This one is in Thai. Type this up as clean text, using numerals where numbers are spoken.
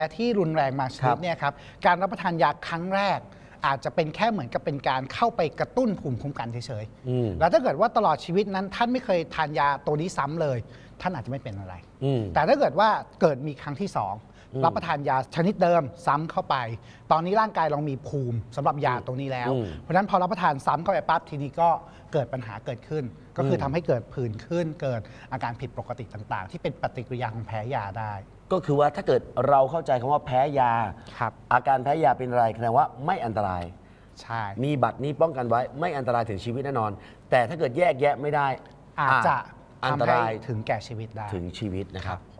ที่รุนแรงมาชนิดเนี่ยครับการรับประทานยาครั้งแรกอาจจะเป็นแค่เหมือนกับเป็นการเข้าไปกระตุ้นภูมิคุ้มกันเฉยๆแล้วถ้าเกิดว่าตลอดชีวิตนั้นท่านไม่เคยทานยาตัวนี้ซ้ำเลยท่านอาจจะไม่เป็นอะไรแต่ถ้าเกิดว่าเกิดมีครั้งที่สองรับประทานยาชนิดเดิมซ้ำเข้าไปตอนนี้ร่างกายเรามีภูมิสำหรับยาตรงนี้แล้วเพราะฉะนั้นพอรับประทานซ้ำเข้าไปปั๊บทีนี้ก็เกิดปัญหาเกิดขึ้นก็คือทำให้เกิดผื่นขึ้นเกิดอาการผิดปกติต่างๆที่เป็นปฏิกิริยาของแพ้ยาได้ก็คือว่าถ้าเกิดเราเข้าใจคำว่าแพ้ยาอาการแพ้ยาเป็นอะไรแสดงว่าไม่อันตรายใช่มีบัตรนี้ป้องกันไว้ไม่อันตรายถึงชีวิตแน่นอนแต่ถ้าเกิดแยกแยะไม่ได้อาจจะอันตรายถึงแก่ชีวิตได้ถึงชีวิตนะครับ